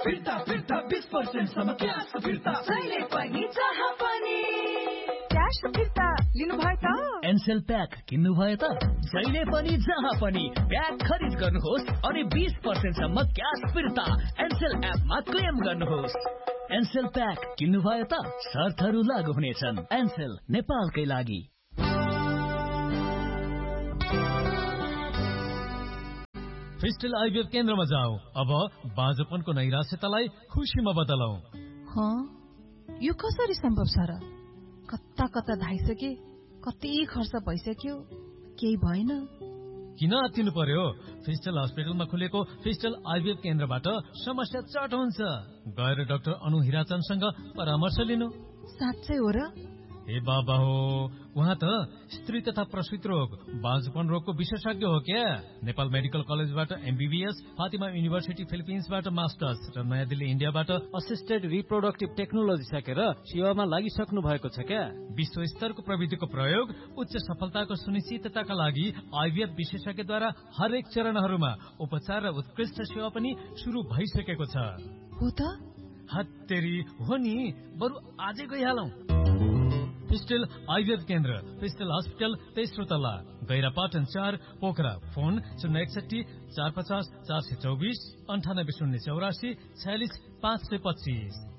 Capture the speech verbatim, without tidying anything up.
फिर्ता फिर्ता बीस पर्सेंट सम्म क्यास फिर्ता जहिले पनि जहाँ पनि क्यास फिर्ता लिनु भयो त एनसेल प्याक किन्नु भयो त जहिले पनि जहाँ पनि प्याक खरिद गर्नुहोस् अनि बीस पर्सेंट सम्म क्यास फिर्ता एनसेल एपमा क्लेम गर्नुहोस्। एनसेल प्याक किन्नु भयो त शर्तहरू लागू हुनेछन्। एनसेल नेपालकै लागि। फिस्टल आइभीएफ केन्द्रमा जाऊ। अब बाँझोपनको नैराश्यतालाई खुसीमा बदलौ। हाँ, यो कसरी सम्भव छ र? कता कता धाइसके, कति खर्च भइसक्यो, केही भएन। किन आत्तिनु पर्यो? फिस्टल हस्पिटलमा खुलेको फिस्टल आइभीएफ केन्द्रबाट समस्या चट हुन्छ। गएर डाक्टर अनु हिराचन्दसँग परामर्श लिनु। साँच्चै हो र? ए बाबा हो, उहाँ त स्त्री तथा प्रसूति रोग बाँझोपन रोगको विशेषज्ञ हो क्या। नेपाल मेडिकल कलेजबाट एमबीबीएस, फातिमा युनिभर्सिटी फिलिपिन्सबाट मास्टर्स र नयाँ दिल्ली इन्डियाबाट असिस्टेड रिप्रोडक्टिभ टेक्नोलोजी सकेर सेवामा लागिसक्नु भएको छ क्या। विश्व स्तरको प्रविधिको प्रयोग उच्च सफलताको सुनिश्चितताका लागि आइभीएफ विशेषज्ञद्वारा हरेक चरणहरूमा उपचार र उत्कृष्ट सेवा पनि शुरू भइसकेको छ। हो त? हत्तेरी हो नि, बरु आजै गइहालौं। फिस्टल आइभीएफ केन्द्र, फिस्टल हस्पिटल, तेस्रो तल्ला, गैरापाटन चार, पोखरा। फोन शून्य एकसठी चार पचास चार सय चौबिस अन्ठानब्बे शून्य चौरासी छयालिस पाँच सय पच्चीस।